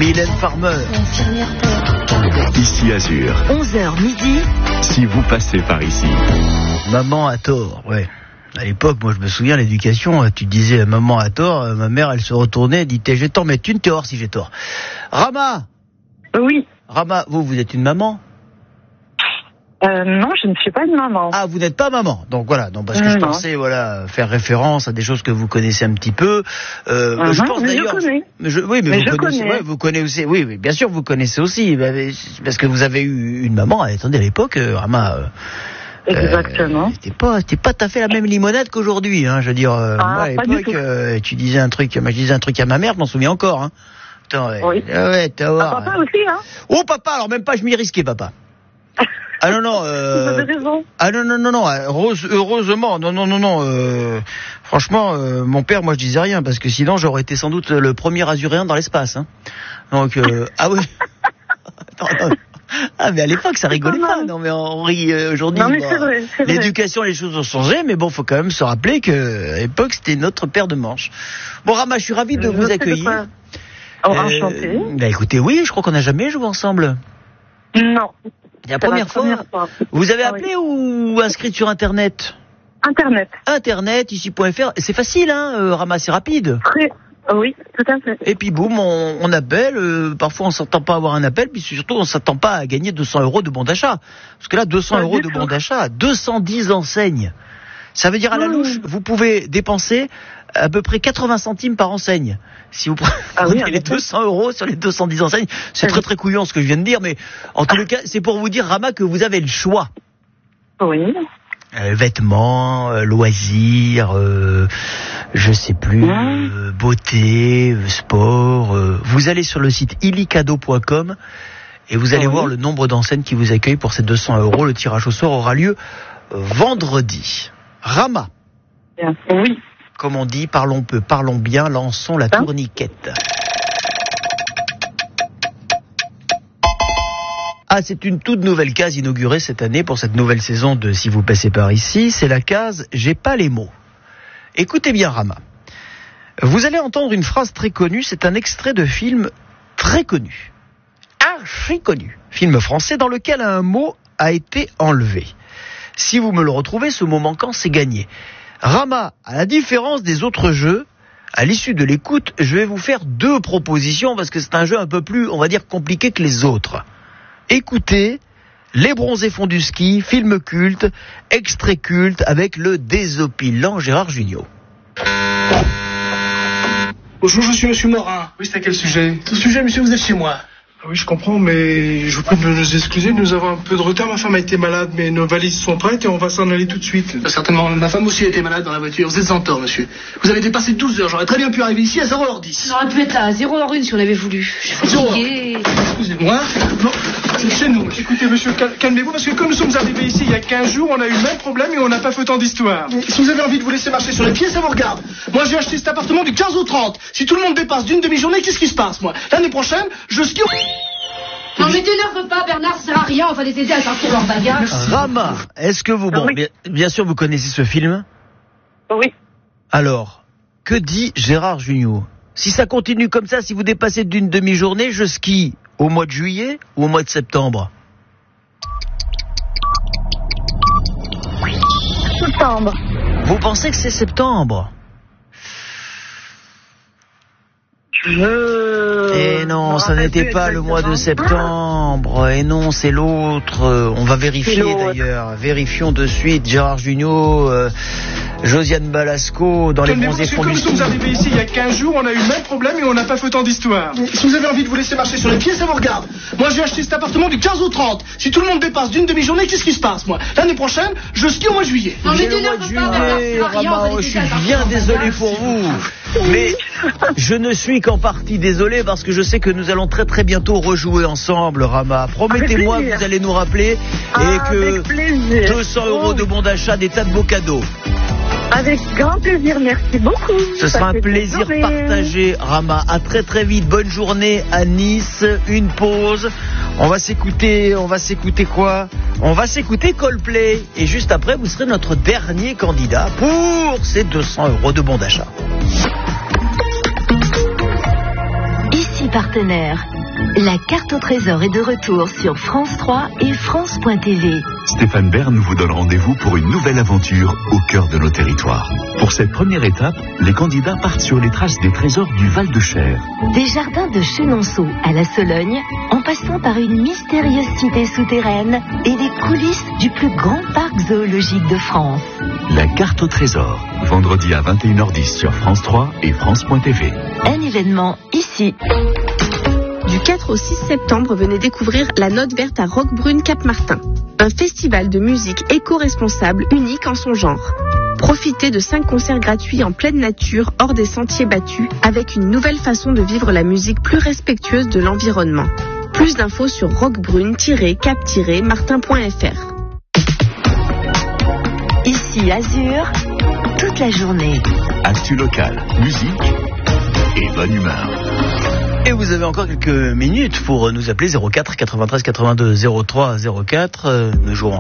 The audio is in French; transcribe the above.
Mylène Farmer. Ici Azur. 11h midi. Si vous passez par ici. Maman a tort, ouais. À l'époque, moi je me souviens, l'éducation, tu disais maman a tort, ma mère elle se retournait, elle dit j'ai tort, mais tu ne tort si j'ai tort. Rama. Oui. Rama, vous êtes une maman? Non, je ne suis pas une maman. Ah, vous n'êtes pas maman. Donc voilà, donc parce que je pensais faire référence à des choses que vous connaissez un petit peu. Je pense d'ailleurs. Vous connaissez. Oui, bien sûr, vous connaissez aussi, parce que vous avez eu une maman. Attendez, à l'époque, Rama. Exactement. C'était pas tout à fait la même limonade qu'aujourd'hui, hein. Je veux dire, moi à l'époque, tu disais un truc, moi je disais un truc à ma mère, je m'en souviens encore, hein. Attends, oui. Papa aussi, hein. Oh papa, alors même pas, je m'y risquais, papa. Ah non. Vous avez raison. Ah non. Heureusement, non. Franchement, mon père, moi je disais rien parce que sinon j'aurais été sans doute le premier azuréen dans l'espace. Hein. Donc ah oui. Non. Ah mais à l'époque ça rigolait pas. Non mais on rit aujourd'hui. Non mais c'est vrai. L'éducation, les choses ont changé, mais bon, faut quand même se rappeler que à l'époque c'était notre paire de manches. Bon Rama, je suis ravi de vous accueillir. Enchanté. Bah écoutez, oui, je crois qu'on n'a jamais joué ensemble. Non. La première fois. Vous avez appelé ou inscrit sur Internet? Internet, ici.fr. C'est facile, hein, Rama, c'est rapide. Oui, tout à fait. Et puis boum, on appelle. Parfois, on s'attend pas à avoir un appel, puis surtout, on s'attend pas à gagner 200 € de bon d'achat. Parce que là, 200 € de bon d'achat, 210 enseignes. Ça veut dire à la louche, vous pouvez dépenser à peu près 80 centimes par enseigne. Si vous prenez les 200 € sur les 210 enseignes, c'est très très couillon ce que je viens de dire, mais en tous les cas, c'est pour vous dire, Rama, que vous avez le choix. Oui. Vêtements, loisirs, je sais plus, beauté, sport. Vous allez sur le site illicado.com et vous allez voir le nombre d'enseignes qui vous accueillent pour ces 200 €. Le tirage au sort aura lieu vendredi. Rama. Oui. Comme on dit, parlons peu, parlons bien, lançons la tourniquette. Ah, c'est une toute nouvelle case inaugurée cette année pour cette nouvelle saison de Si vous passez par ici. C'est la case « J'ai pas les mots ». Écoutez bien, Rama. Vous allez entendre une phrase très connue. C'est un extrait de film très connu. Archi connu. Film français dans lequel un mot a été enlevé. Si vous me le retrouvez, ce mot manquant, c'est gagné. Rama, à la différence des autres jeux, à l'issue de l'écoute, je vais vous faire 2 propositions parce que c'est un jeu un peu plus, on va dire, compliqué que les autres. Écoutez, Les Bronzés font du ski, film culte, extrait culte avec le désopilant Gérard Jugnot. Bonjour, je suis Monsieur Morin. Oui, c'est à quel sujet? Ce sujet, monsieur, vous êtes chez moi. Oui, je comprends, mais je vous prie de nous excuser, nous avons un peu de retard. Ma femme a été malade, mais nos valises sont prêtes et on va s'en aller tout de suite. Certainement, ma femme aussi a été malade dans la voiture. Vous êtes en tort, monsieur. Vous avez dépassé 12 heures. J'aurais très bien pu arriver ici à 0h10. Ça aurait pu être là, à 0h01 si on avait voulu. Je suis fatiguée. Excusez-moi. Non, c'est chez nous. Écoutez, monsieur, calmez-vous, parce que comme nous sommes arrivés ici il y a 15 jours, on a eu le même problème et on n'a pas fait autant d'histoire. Si vous avez envie de vous laisser marcher sur les pieds, ça vous regarde. Moi, j'ai acheté cet appartement du 15 au 30. Si tout le monde dépasse d'une demi-journée, qu'est-ce qui se passe, moi? L'année prochaine, je skie... Non mais t'énerve pas, Bernard, ça sert à rien, on va les aider à sortir leur bagage. Rama, est-ce que vous... Bon, bien sûr, vous connaissez ce film? Oui. Alors, que dit Gérard Jugnot? Si ça continue comme ça, si vous dépassez d'une demi-journée, je skie au mois de juillet ou au mois de septembre? Septembre. Vous pensez que c'est septembre? Et non, ça n'était pas le mois de septembre. Et non, c'est l'autre. On va vérifier d'ailleurs. Vérifions de suite. Gérard Jugnot, Josiane Balasco dans Les Bronzés font du ski. Comme nous sommes arrivés ici il y a 15 jours, on a eu le même problème et on n'a pas fait autant d'histoire. Si vous avez envie de vous laisser marcher sur les pieds, ça vous regarde. Moi, j'ai acheté cet appartement du 15 au 30. Si tout le monde dépasse d'une demi-journée, qu'est-ce qui se passe, moi? L'année prochaine, je skie au mois de juillet. Non mais t'énerve pas, Bernard, ça sert à rien, on va les aider à sortir leur bagage. Je suis bien désolé pour vous. Mais je ne suis qu'en partie désolé parce que je sais que nous allons très très bientôt rejouer ensemble, Rama. Promettez-moi que vous allez nous rappeler et que 200 € de bon d'achat, des tas de beaux cadeaux. Avec grand plaisir, merci beaucoup. Ce sera un plaisir partagé, Rama. À très très vite. Bonne journée à Nice. Une pause. On va s'écouter quoi? On va s'écouter Coldplay. Et juste après, vous serez notre dernier candidat pour ces 200 € de bon d'achat. Ici par partenaires. La carte au trésor est de retour sur France 3 et France.tv. Stéphane Bern vous donne rendez-vous pour une nouvelle aventure au cœur de nos territoires. Pour cette première étape, les candidats partent sur les traces des trésors du Val-de-Cher. Des jardins de Chenonceau à la Sologne, en passant par une mystérieuse cité souterraine et les coulisses du plus grand parc zoologique de France. La carte au trésor, vendredi à 21h10 sur France 3 et France.tv. Un événement ici. Du 4 au 6 septembre, venez découvrir la Note Verte à Roquebrune Cap-Martin. Un festival de musique éco-responsable unique en son genre. Profitez de 5 concerts gratuits en pleine nature, hors des sentiers battus, avec une nouvelle façon de vivre la musique plus respectueuse de l'environnement. Plus d'infos sur roquebrune-cap-martin.fr. Ici Azur, toute la journée. Actu locale, musique et bonne humeur. Et vous avez encore quelques minutes pour nous appeler 04 93 82 03 04. Nous jouons